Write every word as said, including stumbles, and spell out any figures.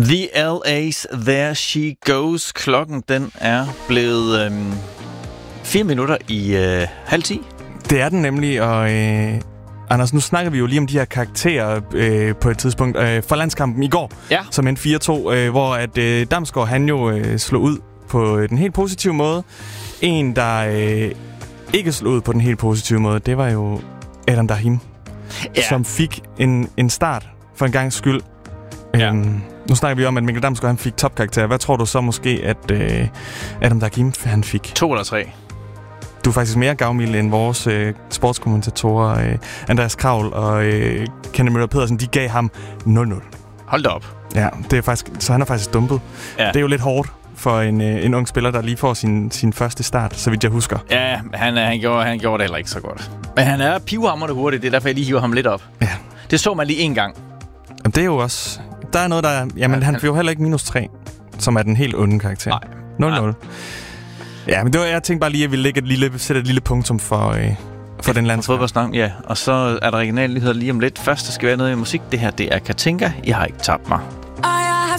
The L A's There She Goes. Klokken den er blevet øhm, fire minutter i øh, halv ti. Det er den nemlig, og øh, Anders, nu snakker vi jo lige om de her karakterer øh, på et tidspunkt øh, for landskampen i går, ja. som endte fire to, øh, hvor at øh, Damsgaard han jo øh, slog ud på øh, den helt positive måde. En, der øh, ikke slog ud på den helt positive måde, det var jo Adam Dahim, ja. som fik en, en start for en gangs skyld. Ja. Øhm, nu snakker vi om, at Mikkel Damsgaard han fik topkarakter. Hvad tror du så måske, at øh, Adam Dahim han fik? To eller tre. Du er faktisk mere gavmild end vores øh, sportskommentatorer, øh, Andreas Kravl og øh, Kenneth Møller Pedersen. De gav ham nul nul. Hold da op. Ja, det er faktisk, så han er faktisk dumpet. Ja. Det er jo lidt hårdt for en, øh, en ung spiller, der lige får sin, sin første start, så vidt jeg husker. Ja, han, han, gjorde, han gjorde det heller ikke så godt. Men han er pivhamrende hurtigt, det er derfor, jeg lige hiver ham lidt op. Ja. Det så man lige en gang. Jamen, det er jo også... Der er noget, der... Jamen, ja, han får jo heller ikke minus tre, som er den helt onde karakter. Nej. nul nul. Ja, men det var, jeg tænkte bare lige, at vi lægger et lille, sætter et lille punktum for, øh, for den landskamp. Ja, og så er der regionalnyheder lige om lidt. Først, der skal være noget i musik. Det her, det er Katinka. Jeg har ikke tabt mig.